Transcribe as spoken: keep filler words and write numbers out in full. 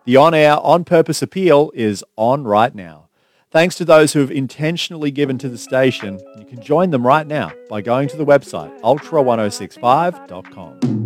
The on-air, on-purpose appeal is on right now. Thanks to those who have intentionally given to the station. You can join them right now by going to the website ultra ten sixty-five dot com.